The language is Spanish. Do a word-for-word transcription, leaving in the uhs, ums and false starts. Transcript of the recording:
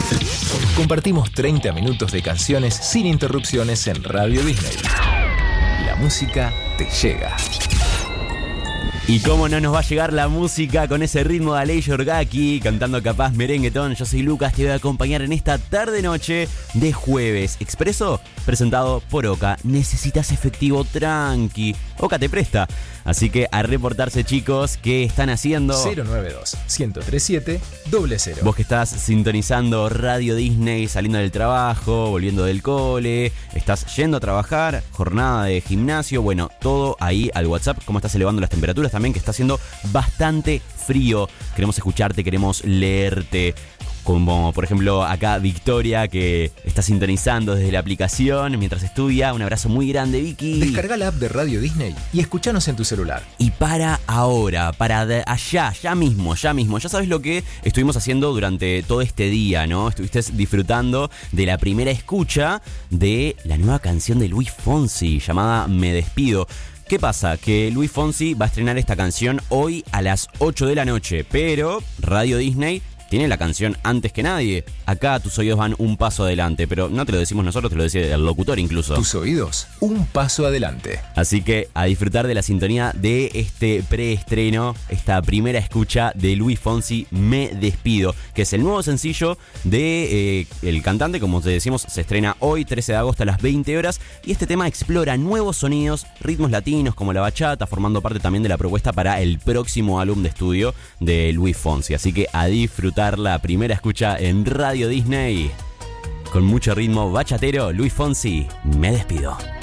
Compartimos treinta minutos de canciones sin interrupciones en Radio Disney. La música te llega. Y cómo no nos va a llegar la música con ese ritmo de Aleix Orgaki cantando Capaz Merenguetón. Yo soy Lucas, te voy a acompañar en esta tarde-noche de jueves. Expreso, presentado por Oca. Necesitas efectivo tranqui. Oca te presta. Así que a reportarse, chicos, ¿qué están haciendo? cero nueve dos, uno cero tres siete, cero cero. Vos que estás sintonizando Radio Disney, saliendo del trabajo, volviendo del cole, estás yendo a trabajar, jornada de gimnasio, bueno, todo ahí al WhatsApp. ¿Cómo estás elevando las temperaturas? También que está haciendo bastante frío. Queremos escucharte, queremos leerte. Como por ejemplo acá Victoria, que está sintonizando desde la aplicación mientras estudia. Un abrazo muy grande, Vicky. Descarga la app de Radio Disney y escuchanos en tu celular. Y para ahora, para de allá, ya mismo, ya mismo. Ya sabes lo que estuvimos haciendo durante todo este día, ¿no? Estuviste disfrutando de la primera escucha de la nueva canción de Luis Fonsi llamada Me Despido. ¿Qué pasa? Que Luis Fonsi va a estrenar esta canción hoy a las ocho de la noche, pero Radio Disney tiene la canción antes que nadie. Acá tus oídos van un paso adelante, pero no te lo decimos nosotros, te lo decía el locutor incluso. Tus oídos, un paso adelante. Así que a disfrutar de la sintonía de este preestreno, esta primera escucha de Luis Fonsi, Me Despido, que es el nuevo sencillo de eh, el cantante. Como te decimos, se estrena hoy, trece de agosto a las veinte horas, y este tema explora nuevos sonidos, ritmos latinos como la bachata, formando parte también de la propuesta para el próximo álbum de estudio de Luis Fonsi. Así que a disfrutar la primera escucha en Radio Disney. Con mucho ritmo bachatero, Luis Fonsi, Me Despido.